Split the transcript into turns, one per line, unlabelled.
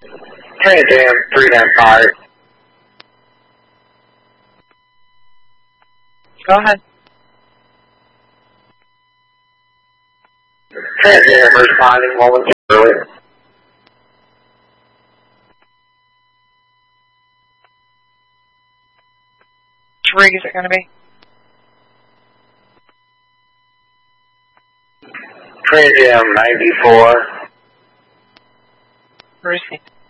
Trans Am 395.
Go ahead.
Trans Am responding momentarily.
Which rig is it going to be?
Trans Am 94.
Receive.